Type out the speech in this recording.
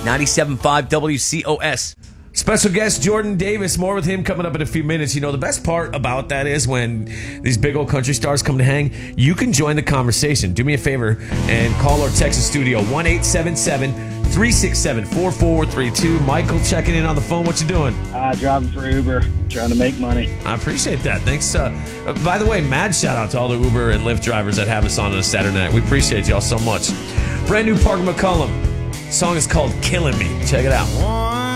97.5 WCOS. Special guest Jordan Davis. More with him coming up in a few minutes. You know, the best part about that is when these big old country stars come to hang, you can join the conversation. Do me a favor and call or text the studio 1-877-367-4432. Michael checking in on the phone. What you doing? Driving for Uber, trying to make money. I appreciate that. Thanks. By the way, mad shout out to all the Uber and Lyft drivers that have us on a Saturday night. We appreciate y'all so much. Brand new Parker McCollum. Song is called Killing Me. Check it out.